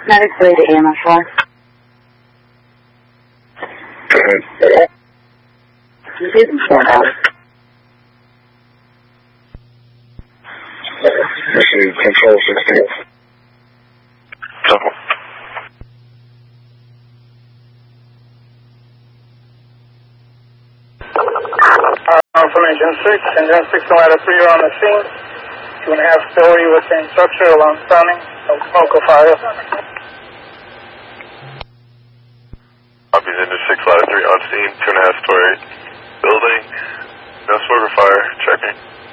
Medic 3 to EMS 4. Receive control 16. Information 6, engine 6 and ladder 3 are on the scene. 2.5 story within structure, alarm sounding, no smoke or fire. Copies into 6 ladder 3 on scene, 2.5 story building, no smoke or fire, checking.